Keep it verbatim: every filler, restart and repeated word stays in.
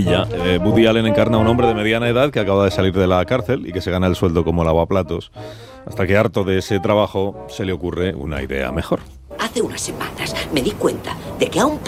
maravilla. Eh, Woody Allen encarna a un hombre de mediana edad que acaba de salir de la cárcel y que se gana el sueldo como lavaplatos, hasta que, harto de ese trabajo, se le ocurre una idea mejor. Hace unas semanas me di cuenta de que a un